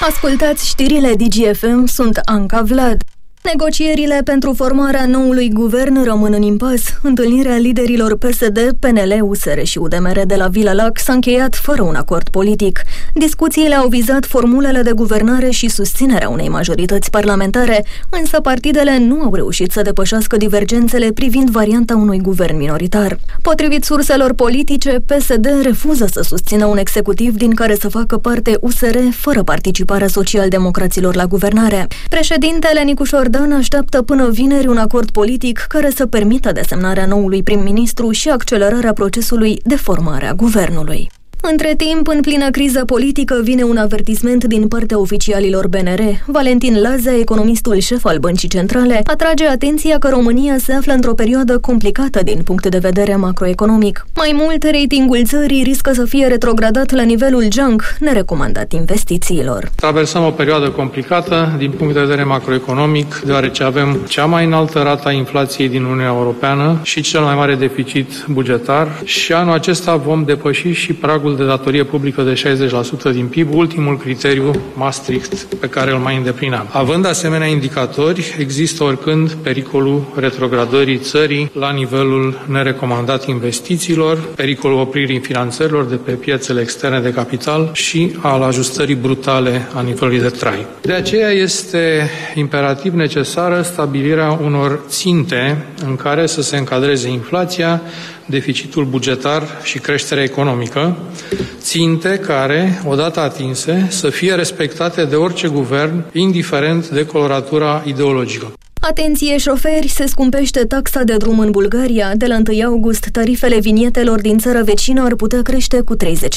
Ascultați știrile DGFM, sunt Anca Vlad. Negocierile pentru formarea noului guvern rămân în impas. Întâlnirea liderilor PSD, PNL, USR și UDMR de la Vila Lac s-a încheiat fără un acord politic. Discuțiile au vizat formulele de guvernare și susținerea unei majorități parlamentare, însă partidele nu au reușit să depășească divergențele privind varianta unui guvern minoritar. Potrivit surselor politice, PSD refuză să susțină un executiv din care să facă parte USR fără participarea socialdemocraților la guvernare. Președintele Nicușor Dan așteaptă până vineri un acord politic care să permită desemnarea noului prim-ministru și accelerarea procesului de formare a guvernului. Între timp, în plină criză politică, vine un avertisment din partea oficialilor BNR. Valentin Lazea, economistul șef al Băncii Centrale, atrage atenția că România se află într-o perioadă complicată din punct de vedere macroeconomic. Mai mult, ratingul țării riscă să fie retrogradat la nivelul junk, nerecomandat investițiilor. Traversăm o perioadă complicată din punct de vedere macroeconomic, deoarece avem cea mai înaltă rată a inflației din Uniunea Europeană și cel mai mare deficit bugetar și anul acesta vom depăși și pragul de datorie publică de 60% din PIB, ultimul criteriu Maastricht pe care îl mai îndeplineam. Având asemenea indicatori, există oricând pericolul retrogradării țării la nivelul nerecomandat investițiilor, pericolul opririi finanțărilor de pe piețele externe de capital și al ajustării brutale a nivelului de trai. De aceea este imperativ necesară stabilirea unor ținte în care să se încadreze inflația, deficitul bugetar și creșterea economică, ținte care, odată atinse, să fie respectate de orice guvern, indiferent de coloratura ideologică. Atenție șoferi, se scumpește taxa de drum în Bulgaria. De la 1 august, tarifele vinietelor din țara vecină ar putea crește cu 30%.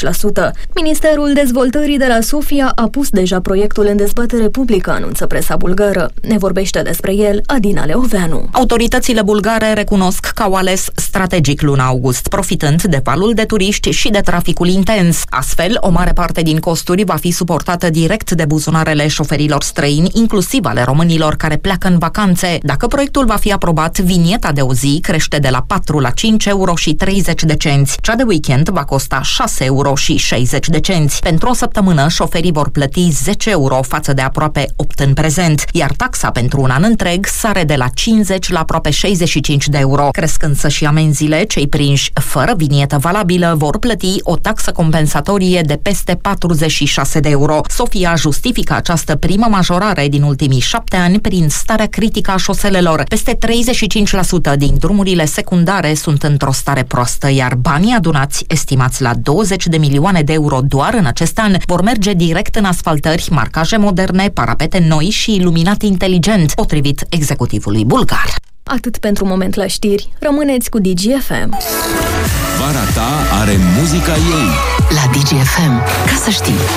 Ministerul Dezvoltării de la Sofia a pus deja proiectul în dezbatere publică, anunță presa bulgară. Ne vorbește despre el Adina Leoveanu. Autoritățile bulgare recunosc că au ales strategic luna august, profitând de valul de turiști și de traficul intens. Astfel, o mare parte din costuri va fi suportată direct de buzunarele șoferilor străini, inclusiv ale românilor care pleacă în vacanță. Dacă proiectul va fi aprobat, vinieta de o zi crește de la 4 la 5 euro și 30 de cenți. Cea de weekend va costa 6 euro și 60 de cenți. Pentru o săptămână, șoferii vor plăti 10 euro față de aproape 8 în prezent, iar taxa pentru un an întreg sare de la 50 la aproape 65 de euro. Crescând și amenziile, cei prinși fără vinietă valabilă vor plăti o taxă compensatorie de peste 46 de euro. Sofia justifică această primă majorare din ultimii 7 ani prin starea critică a șoselelor. Peste 35% din drumurile secundare sunt într-o stare proastă, iar banii adunați, estimați la 20 de milioane de euro doar în acest an, vor merge direct în asfaltări, marcaje moderne, parapete noi și iluminat inteligent, potrivit executivului bulgar. Atât pentru moment la știri. Rămâneți cu DGFM. Vara ta are muzica ei. La DGFM. Ca să știi.